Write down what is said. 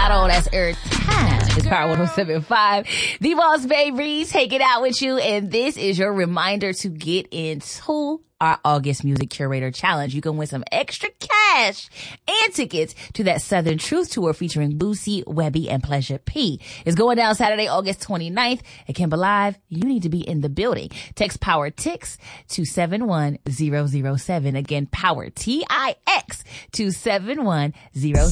Lotto. That's every time. It's Power 107.5. The Boss Babe Reeves taking out with you. And this is your reminder to get into our August Music Curator Challenge. You can win some extra cash and tickets to that Southern Truth Tour featuring Boosie, Webby, and Pleasure P. It's going down Saturday, August 29th at Kimber Live. You need to be in the building. Text Power TIX to 71007. Again, Power TIX to 71007.